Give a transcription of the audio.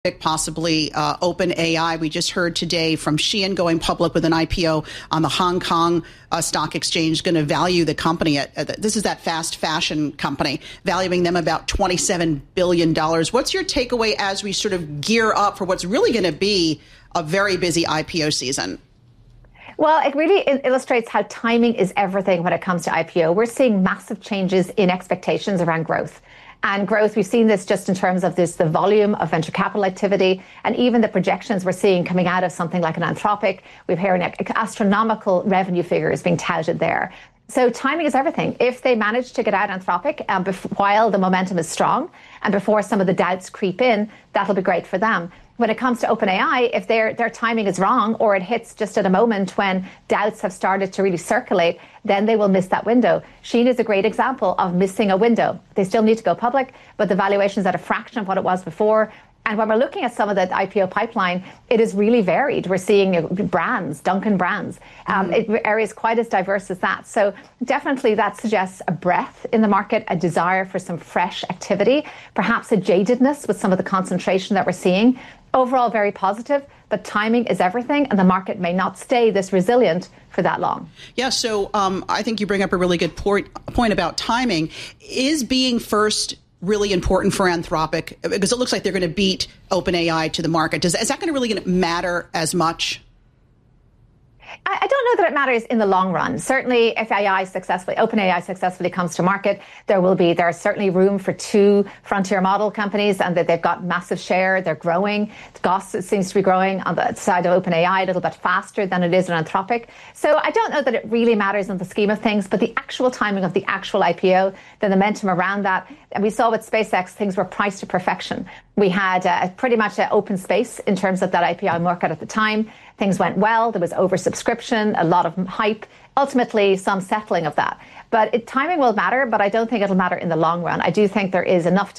possibly OpenAI. We just heard today from Shein going public with an IPO on the Hong Kong Stock Exchange, going to value the company this is that fast fashion company, valuing them about $27 billion. What's your takeaway as we sort of gear up for what's really going to be a very busy IPO season? Well, it really illustrates how timing is everything when it comes to IPO. We're seeing massive changes in expectations around growth. And growth, we've seen this just in terms of the volume of venture capital activity and even the projections we're seeing coming out of something like an Anthropic. We're hearing astronomical revenue figures being touted there. So timing is everything. If they manage to get out Anthropic while the momentum is strong and before some of the doubts creep in, that'll be great for them. When it comes to OpenAI, if their timing is wrong or it hits just at a moment when doubts have started to really circulate, then they will miss that window. Shein is a great example of missing a window. They still need to go public, but the valuation is at a fraction of what it was before. And when we're looking at some of the IPO pipeline, it is really varied. We're seeing brands, Dunkin' brands, areas quite as diverse as that. So definitely that suggests a breadth in the market, a desire for some fresh activity, perhaps a jadedness with some of the concentration that we're seeing. Overall, very positive, but timing is everything, and the market may not stay this resilient for that long. Yeah, so I think you bring up a really good point about timing. Is being first really important for Anthropic? Because it looks like they're going to beat OpenAI to the market. Is that going to really matter as much? I don't know that it matters in the long run. Certainly, if OpenAI successfully comes to market, there is certainly room for two frontier model companies, and that they've got massive share. They're growing. Goss seems to be growing on the side of OpenAI a little bit faster than it is in Anthropic. So I don't know that it really matters in the scheme of things, but the actual timing of the actual IPO, the momentum around that, and we saw with SpaceX, things were priced to perfection. We had pretty much an open space in terms of that IPO market at the time. Things went well. There was oversubscription, a lot of hype, ultimately some settling of that. But timing will matter, but I don't think it'll matter in the long run. I do think there is enough to